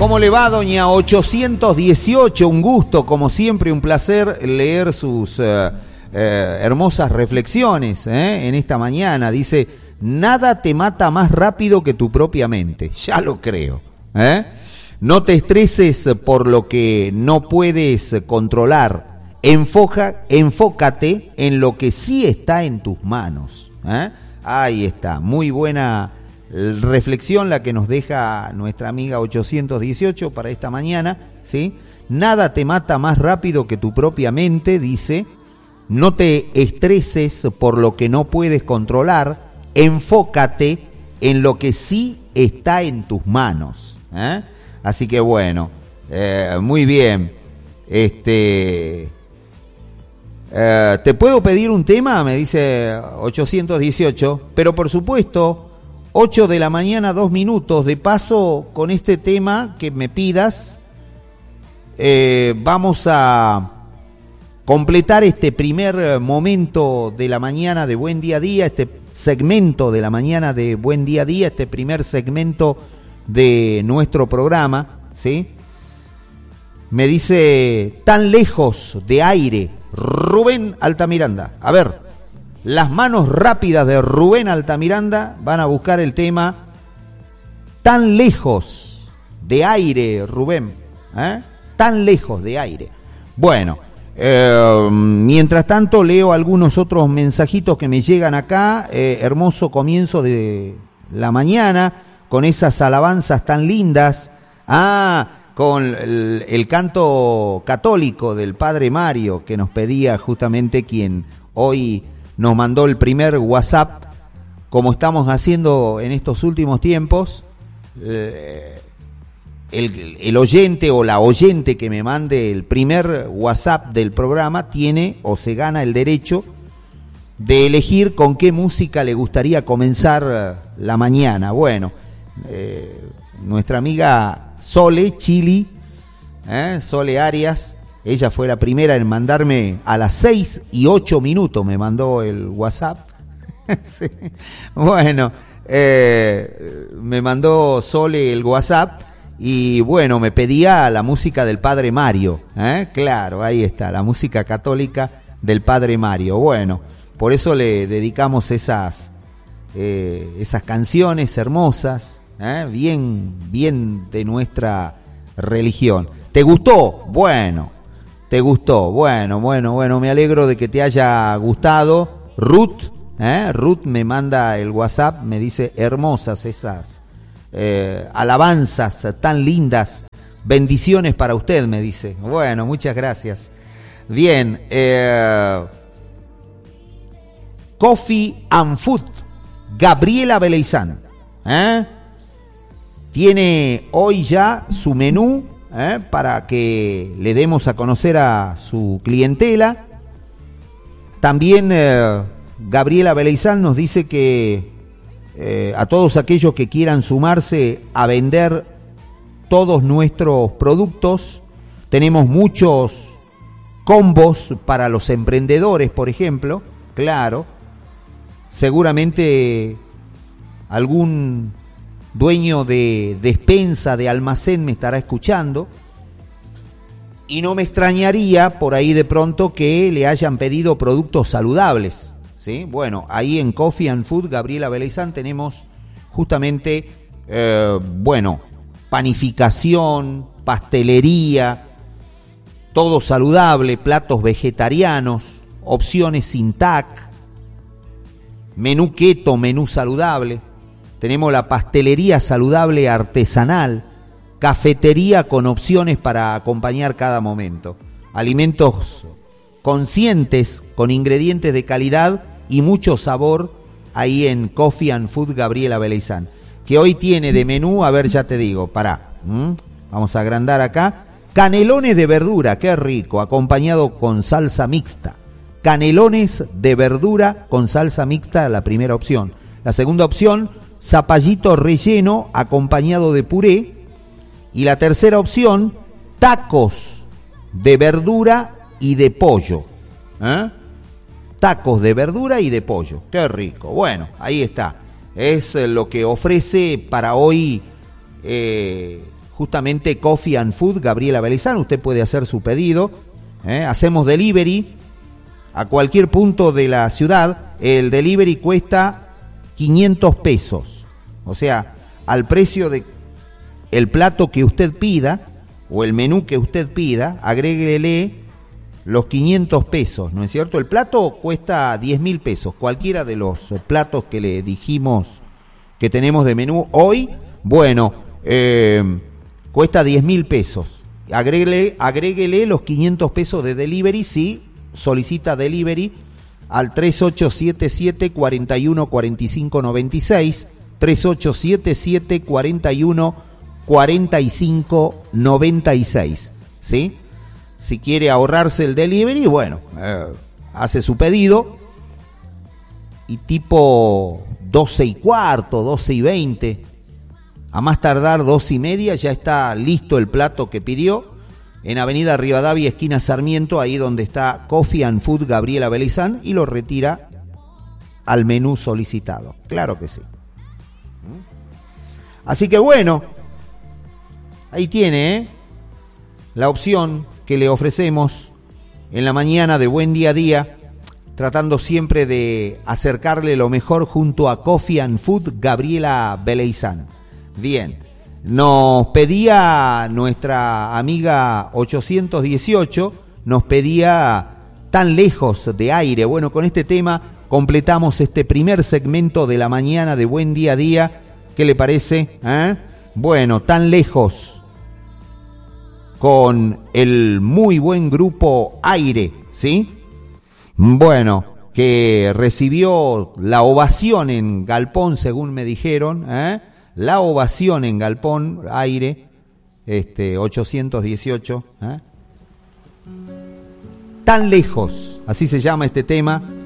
¿Cómo le va, doña 818? Un gusto, como siempre, un placer leer sus hermosas reflexiones en esta mañana. Dice, nada te mata más rápido que tu propia mente. Ya lo creo. No te estreses por lo que no puedes controlar. Enfócate en lo que sí está en tus manos. Ahí está, muy buena reflexión la que nos deja nuestra amiga 818 para esta mañana, ¿sí? Nada te mata más rápido que tu propia mente, dice. No te estreses por lo que no puedes controlar. Enfócate en lo que sí está en tus manos. Así que bueno, muy bien. ¿Te puedo pedir un tema? Me dice 818, pero por supuesto 8 de la mañana, 2 minutos. De paso, con este tema que me pidas, vamos a completar este primer momento de la mañana de Buen Día a Día, este segmento de la mañana de Buen Día a Día, este primer segmento de nuestro programa, ¿sí? Me dice, tan lejos de aire, Rubén Altamiranda. A ver. Las manos rápidas de Rubén Altamiranda van a buscar el tema Tan lejos de aire, Rubén. Tan lejos de aire. Bueno, mientras tanto leo algunos otros mensajitos que me llegan acá. Hermoso comienzo de la mañana con esas alabanzas tan lindas. Con el canto católico del Padre Mario que nos pedía justamente quien hoy nos mandó el primer WhatsApp, como estamos haciendo en estos últimos tiempos. El oyente o la oyente que me mande el primer WhatsApp del programa tiene o se gana el derecho de elegir con qué música le gustaría comenzar la mañana. Bueno, nuestra amiga Sole Chili, Sole Arias, ella fue la primera en mandarme a las 6:08, me mandó el WhatsApp. Sí. Bueno, me mandó Sole el WhatsApp y bueno, me pedía la música del Padre Mario. Claro, ahí está, la música católica del Padre Mario. Bueno, por eso le dedicamos esas canciones hermosas, bien de nuestra religión. ¿Te gustó? Bueno. ¿Te gustó? Bueno, me alegro de que te haya gustado. Ruth me manda el WhatsApp, me dice, hermosas esas alabanzas tan lindas. Bendiciones para usted, me dice. Bueno, muchas gracias. Bien, Coffee and Food, Gabriela Beleizán. Tiene hoy ya su menú, para que le demos a conocer a su clientela. También Gabriela Beleizán nos dice que a todos aquellos que quieran sumarse a vender todos nuestros productos, tenemos muchos combos para los emprendedores, por ejemplo. Claro, seguramente algún dueño de despensa, de almacén me estará escuchando y no me extrañaría por ahí de pronto que le hayan pedido productos saludables, ¿sí? Bueno, ahí en Coffee and Food, Gabriela Beleizán, tenemos justamente, panificación, pastelería, todo saludable, platos vegetarianos, opciones sin TAC, menú keto, menú saludable. Tenemos la pastelería saludable artesanal, cafetería con opciones para acompañar cada momento, alimentos conscientes con ingredientes de calidad y mucho sabor ahí en Coffee and Food Gabriela Beleizán, que hoy tiene de menú, a ver, ya te digo, vamos a agrandar acá, canelones de verdura, qué rico, acompañado con salsa mixta. Canelones de verdura con salsa mixta, la primera opción. La segunda opción, zapallito relleno acompañado de puré. Y la tercera opción, tacos de verdura y de pollo. Tacos de verdura y de pollo. Qué rico. Bueno, ahí está. Es lo que ofrece para hoy justamente Coffee and Food Gabriela Beleizán. Usted puede hacer su pedido. Hacemos delivery a cualquier punto de la ciudad. El delivery cuesta 500 pesos. O sea, al precio de el plato que usted pida o el menú que usted pida, agréguele los 500 pesos, ¿no es cierto? El plato cuesta 10.000 pesos. Cualquiera de los platos que le dijimos que tenemos de menú hoy, bueno, cuesta 10.000 pesos. Agréguele los 500 pesos de delivery si solicita delivery al 3877 41 45 96, 3877 41 45 96, ¿sí? Si quiere ahorrarse el delivery, bueno, hace su pedido y tipo 12:15, 12:20, a más tardar 12:30 ya está listo el plato que pidió en Avenida Rivadavia, esquina Sarmiento, ahí donde está Coffee and Food Gabriela Beleizán, y lo retira al menú solicitado. Claro que sí. Así que bueno, ahí tiene la opción que le ofrecemos en la mañana de Buen Día a Día, tratando siempre de acercarle lo mejor junto a Coffee and Food Gabriela Beleizán. Bien, nos pedía nuestra amiga 818, nos pedía Tan Lejos de Aire. Bueno, con este tema completamos este primer segmento de la mañana de Buen Día a Día. ¿Qué le parece? Bueno, Tan Lejos, con el muy buen grupo Aire, ¿sí? Bueno, que recibió la ovación en Galpón, según me dijeron, la ovación en Galpón, Aire, 818, Tan Lejos, así se llama este tema.